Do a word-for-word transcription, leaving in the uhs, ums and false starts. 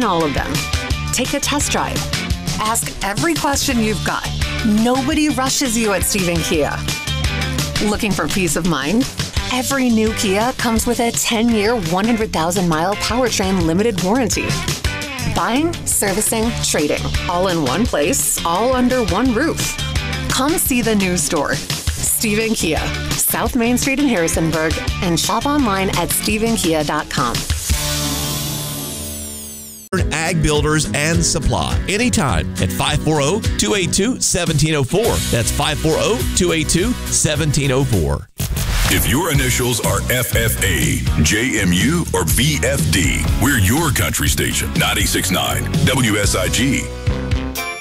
seen all of them. Take a test drive. Ask every question you've got. Nobody rushes you at Stephen Kia. Looking for peace of mind? Every new Kia comes with a ten-year, one hundred thousand mile powertrain limited warranty. Buying, servicing, trading, all in one place, all under one roof. Come see the new store. Stephen Kia, South Main Street in Harrisonburg, and shop online at stephen kia dot com. Ag Builders and Supply anytime at five four zero, two eight two, one seven zero four. That's five four zero, two eight two, one seven zero four. If your initials are F F A, J M U, or V F D, we're your country station, ninety-six point nine W S I G.